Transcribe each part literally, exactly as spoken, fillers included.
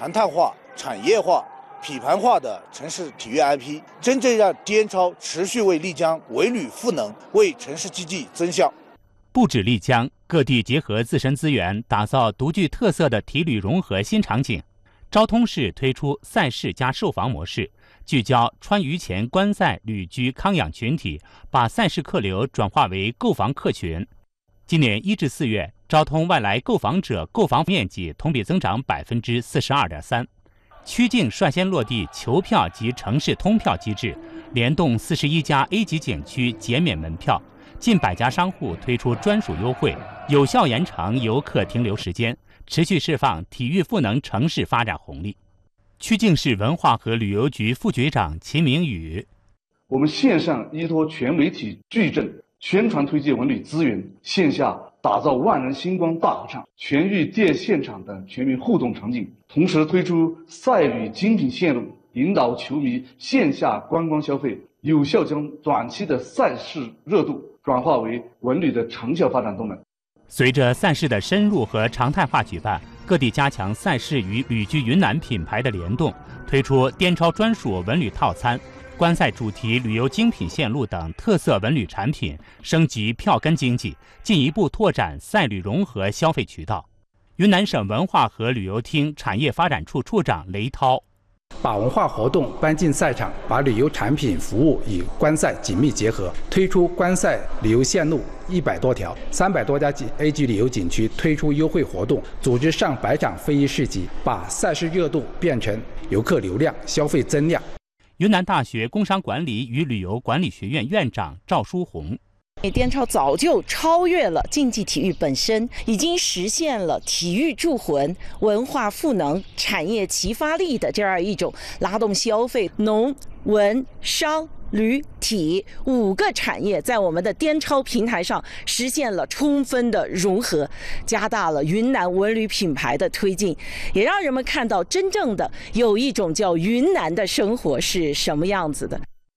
常态化、产业化、品牌化的城市体育 I P， 真正让滇超持续为丽江文旅赋能，为城市经济增效。 不止丽江，各地结合自身资源，打造独具特色的体旅融合新场景。昭通市推出赛事加售房模式，聚焦川渝黔观赛旅居康养群体，把赛事客流转化为购房客群。今年一至四月，昭通外来购房者购房面积同比增长百分之四十二点三。曲靖率先落地球票及城市通票机制，联动四十一家 A 级景区减免门票，近百家商户推出专属优惠，有效延长游客停留时间，持续释放体育赋能城市发展红利。曲靖市文化和旅游局副局长秦明宇： 我们线上依托全媒体矩阵宣传推介文旅资源，线下打造万人星光大合唱、全域电现场等全民互动场景，同时推出赛旅精品线路，引导球迷线下观光消费，有效将短期的赛事热度转化为文旅的长效发展动能。 随着赛事的深入和常态化举办，各地加强赛事与旅居云南品牌的联动，推出滇超专属文旅套餐、观赛主题旅游精品线路等特色文旅产品，升级票根经济，进一步拓展赛旅融合消费渠道。云南省文化和旅游厅产业发展处处长雷涛： 把文化活动搬进赛场，把旅游产品服务与观赛紧密结合，推出观赛旅游线路一百多条，三百多家 A 级旅游景区推出优惠活动，组织上百场非遗市集，把赛事热度变成游客流量、消费增量。 云南大学工商管理与旅游管理学院院长赵书红： 滇超早就超越了竞技体育本身，已经实现了体育助魂、文化赋能、产业齐发力的这样一种拉动消费、农、文、商、旅、体五个产业在我们的滇超平台上实现了充分的融合，加大了云南文旅品牌的推进，也让人们看到真正的有一种叫云南的生活是什么样子的。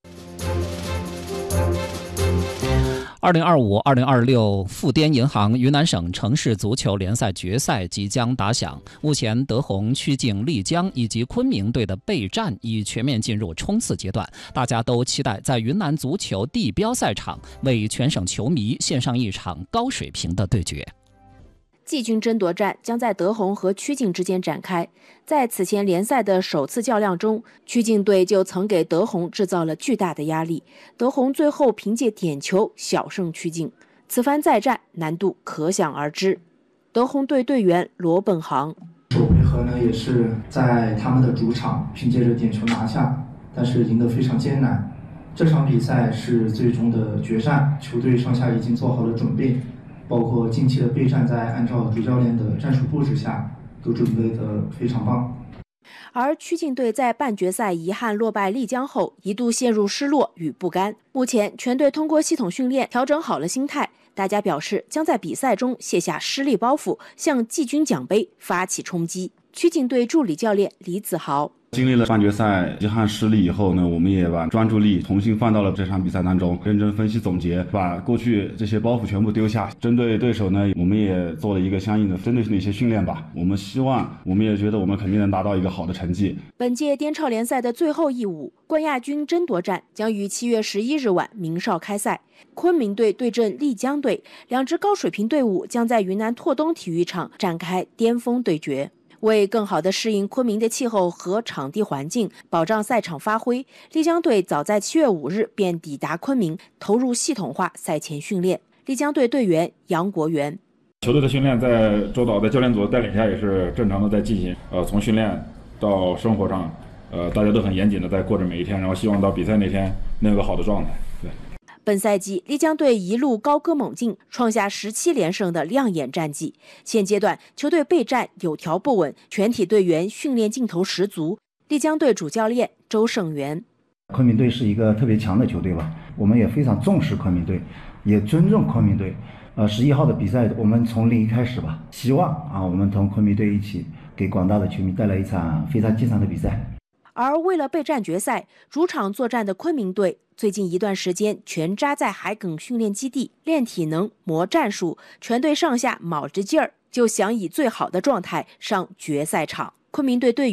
二零二五、二零二六富滇银行云南省城市足球联赛决赛即将打响。目前，德宏、曲靖、丽江以及昆明队的备战已全面进入冲刺阶段，大家都期待在云南足球地标赛场为全省球迷献上一场高水平的对决。 季军争夺战将在德宏和曲靖之间展开。在此前联赛的首次较量中，曲靖队就曾给德宏制造了巨大的压力，德宏最后凭借点球小胜曲靖。此番再战难度可想而知。德宏队队员罗本航： 首回合呢也是在他们的主场凭借着点球拿下，但是赢得非常艰难。这场比赛是最终的决战，球队上下已经做好了准备，包括近期的备战，在按照主教练的战术布置下，都准备得非常棒。 而曲靖队在半决赛遗憾落败丽江后，一度陷入失落与不甘。目前，全队通过系统训练调整好了心态，大家表示将在比赛中卸下失利包袱，向季军奖杯发起冲击。曲靖队助理教练李子豪： 经历了半决赛遗憾失利以后呢，我们也把专注力重新放到了这场比赛当中，认真分析总结，把过去这些包袱全部丢下。针对对手呢，我们也做了一个相应的针对性的一些训练吧。我们希望，我们也觉得我们肯定能达到一个好的成绩。 本届滇超联赛的最后一舞冠亚军争夺战将于七月十一日晚鸣哨开赛，昆明队对阵丽江队，两支高水平队伍将在云南拓东体育场展开巅峰对决。为更好地适应昆明的气候和场地环境，保障赛场发挥，丽江队早在七月五日便抵达昆明，投入系统化赛前训练。丽江队队员杨国元： 球队的训练在周导在教练组的带领下也是正常的在进行，呃，从训练到生活上，呃，大家都很严谨的在过着每一天，然后希望到比赛那天能有个好的状态。对。 本赛季，丽江队一路高歌猛进，创下十七连胜的亮眼战绩。现阶段，球队备战有条不紊，全体队员训练劲头十足。丽江队主教练周胜元： 昆明队是一个特别强的球队吧，我们也非常重视昆明队，也尊重昆明队。呃，十一号的比赛，我们从零开始吧，希望啊，我们同昆明队一起给广大的球迷带来一场非常精彩的比赛。 而为了备战决赛，主场作战的昆明队最近一段时间全扎在海埂训练基地练体能、磨战术，全队上下卯着劲儿，就想以最好的状态上决赛场。昆明队队